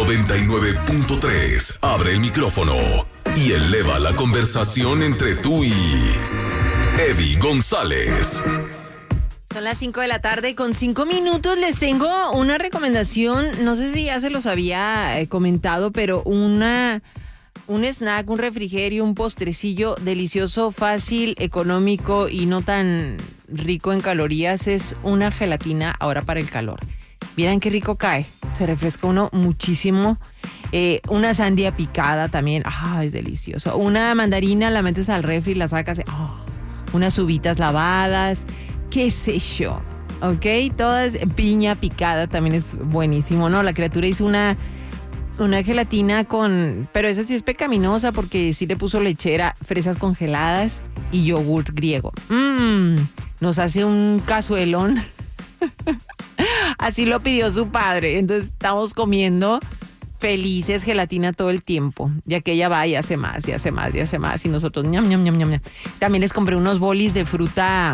99.3. Abre el micrófono y eleva la conversación entre tú y Eddie González. Son las 5 de la tarde con 5 minutos. Les tengo una recomendación. No sé si ya se los había comentado, pero un snack, un refrigerio, un postrecillo delicioso, fácil, económico y no tan rico en calorías es una gelatina ahora para el calor. Miren qué rico cae. Se refresca uno muchísimo. Una sandía picada también. Es delicioso. Una mandarina la metes al refri y la sacas. Unas uvitas lavadas. ¿Qué sé yo? ¿Ok? Todas, piña picada también es buenísimo, ¿no? La criatura hizo una gelatina pero esa sí es pecaminosa porque sí le puso lechera, fresas congeladas y yogur griego. Nos hace un cazuelón. Así lo pidió su padre. Entonces estamos comiendo felices gelatina todo el tiempo, ya que ella va y hace más, y hace más, y hace más. Y nosotros, ñam, ñam, ñam, ñam, ñam. También les compré unos bolis de fruta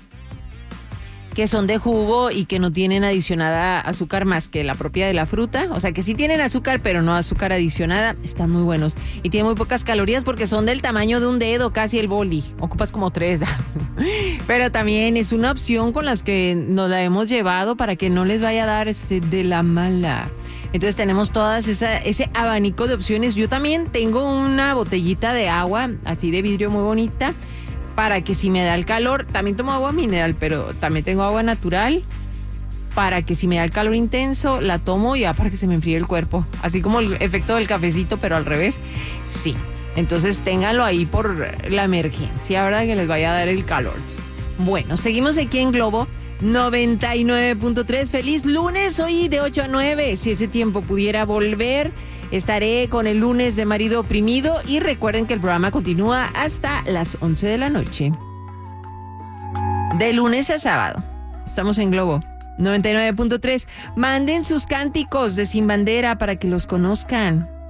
que son de jugo y que no tienen adicionada azúcar más que la propia de la fruta. O sea, que sí tienen azúcar, pero no azúcar adicionada. Están muy buenos. Y tienen muy pocas calorías porque son del tamaño de un dedo, casi el boli. Ocupas como 3. Pero también es una opción con las que nos la hemos llevado para que no les vaya a dar de la mala. Entonces tenemos todas ese abanico de opciones. Yo también tengo una botellita de agua, así de vidrio muy bonita, para que si me da el calor, también tomo agua mineral, pero también tengo agua natural, para que si me da el calor intenso, la tomo ya para que se me enfríe el cuerpo. Así como el efecto del cafecito, pero al revés. Sí, entonces ténganlo ahí por la emergencia, ¿verdad? Que les vaya a dar el calor. Bueno, seguimos aquí en Globo 99.3. Feliz lunes, hoy de 8 a 9. Si ese tiempo pudiera volver, estaré con el lunes de marido oprimido y recuerden que el programa continúa hasta las 11 de la noche. De lunes a sábado. Estamos en Globo 99.3. Manden sus cánticos de Sin Bandera para que los conozcan.